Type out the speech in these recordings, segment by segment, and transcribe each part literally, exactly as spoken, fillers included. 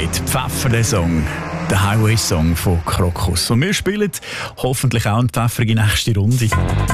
Hit, Pfeffer der Song, der Highway-Song von Krokus. Und wir spielen hoffentlich auch eine pfeffrige nächste Runde.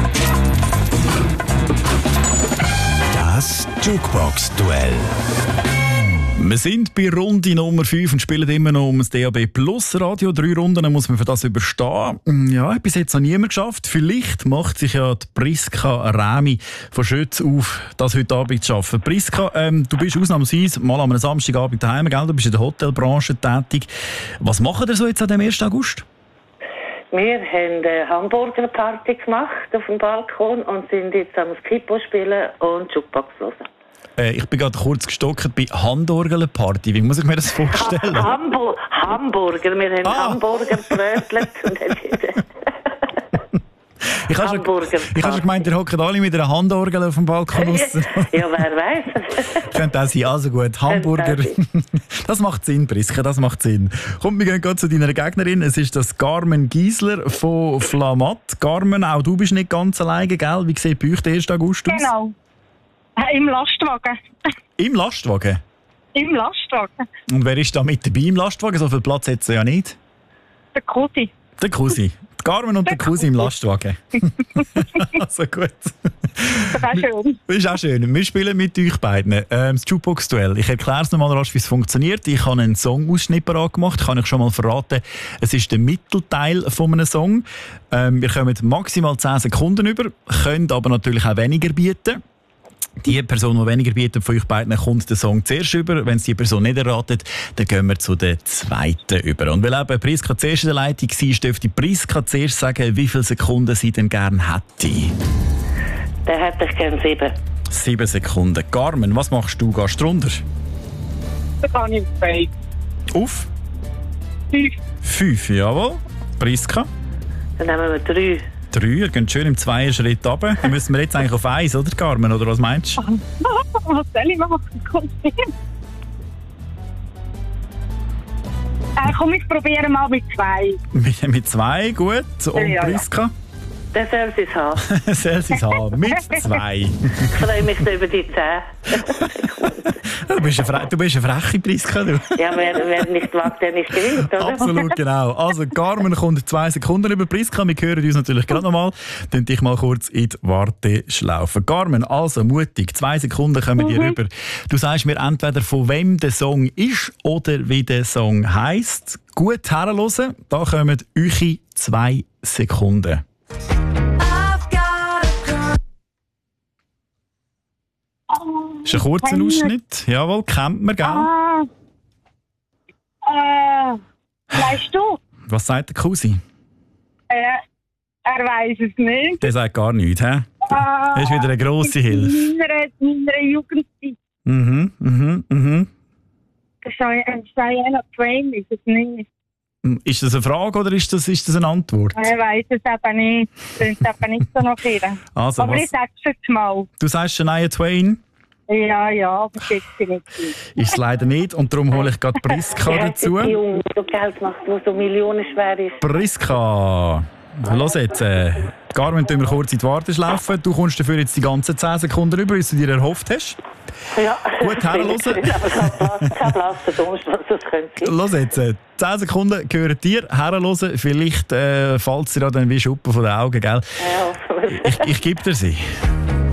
Das Jukebox-Duell. Wir sind bei Runde Nummer fünf und spielen immer noch um das D A B Plus Radio. Drei Runden muss man für das überstehen. Ja, bis jetzt noch niemand geschafft. Vielleicht macht sich ja die Priska Rämi von Schütz auf, das heute Abend zu schaffen. Priska, ähm, du bist ausnahmsweise mal am Samstagabend daheim, gell? Du bist in der Hotelbranche tätig. Was machen ihr so jetzt an dem ersten August? Wir haben eine Hamburger-Party gemacht auf dem Balkon und sind jetzt am Skippo spielen und Jukebox hören. Äh, ich bin gerade kurz gestockt bei Handorgel-Party. Wie muss ich mir das vorstellen? Ha Hamburg, Hamburger. Wir haben ah. Hamburger gebrötelt. Ich habe schon, schon gemeint, ihr hockt alle mit einer Handorgel auf dem Balkon raus. Ja, wer weiß. Könnte auch sein. Also gut, Hamburger. Das macht Sinn, Priska, das macht Sinn. Komm, wir gehen gerade zu deiner Gegnerin. Es ist das Carmen Giesler von Flamatt. Carmen, auch du bist nicht ganz alleine, gell? Wie sieht bei euch der erste August aus? Genau. Im Lastwagen. Im Lastwagen? Im Lastwagen. Und wer ist da mit dabei im Lastwagen? So viel Platz hat es ja nicht. Der Cousi. Der Cousi. Carmen und der, der Cousi im Lastwagen. Also gut. Das ist auch schön. Das ist auch schön. Wir spielen mit euch beiden ähm, das Jukebox-Duell. Ich erkläre es nochmal rasch, wie es funktioniert. Ich habe einen Song-Ausschnitt gemacht. Ich kann euch schon mal verraten, es ist der Mittelteil von einem Song. Ähm, wir kommen maximal zehn Sekunden über, könnt aber natürlich auch weniger bieten. Die Person, die weniger bietet von euch beiden, kommt den Song zuerst über. Wenn es die Person nicht erratet, dann gehen wir zu der zweiten über. Und weil eben Priska zuerst in der Leitung war, dürfte Priska zuerst sagen, wie viele Sekunden sie denn gerne hätte. Dann hätte ich gerne sieben. Sieben Sekunden. Carmen, was machst du? Gehst du runter? Dann kann ich auf zwei. Auf? Fünf. Fünf, jawohl. Priska? Dann nehmen wir drei. Drei, ihr geht schön im zweiten Schritt runter. Dann müssen wir jetzt eigentlich auf eins, oder Carmen? Oder was meinst du? Was soll ich machen? Äh, komm, ich probiere mal mit zwei. Mit, mit zwei, gut. Und ja, Priska? Der soll sie es haben. Soll sie es haben. Mit zwei. Ich freue mich über die zehn. Du bist eine, Fre- du bist eine freche Priska, du. Ja, wer, wer nicht wagt, der nicht gewinnt, oder? Absolut, genau. Also, Carmen kommt zwei Sekunden über Priska. Wir hören uns natürlich gerade nochmal. Dann dich mal kurz in die Warteschlaufe. Carmen, also mutig. Zwei Sekunden kommen dir Mhm. rüber. Du sagst mir entweder, von wem der Song ist oder wie der Song heisst. Gut herhören. Da kommen eure zwei Sekunden. Das ist ein kurzer Ausschnitt. Jawohl, kennt man, gell? Ah. Äh, weißt du? Was sagt der Cousi? Äh, er weiß es nicht. Der sagt gar nichts, hä? Ah, Das ist wieder eine grosse Hilfe. In meiner, meiner Jugendzeit. Mhm, mhm, mhm. Diana Twain ist es nicht. Ist das eine Frage oder ist das, ist das eine Antwort? Er weiß es eben nicht. Das ist eben nicht so nach ihr. Also, aber was? ich sage es jetzt mal. Du sagst Shania Twain? Ja, ja, aber das ist sie nicht. Ist es leider nicht und darum hole ich gerade Priska dazu. Die Junge, die Geld macht, die so Millionen schwer ist. Priska, los jetzt. Äh, Carmen, tun wir kurz in die Warteschlaufe. Du kommst dafür jetzt die ganzen zehn Sekunden rüber, wie du dir erhofft hast. Ja. Gut, herhören. Kein blasser Dunst, was das könnte sein. Los jetzt, äh, zehn Sekunden gehören dir. Herhören, vielleicht äh, fällt es dir dann wie Schuppen von den Augen, gell? Ja, Ich, ich gebe dir sie.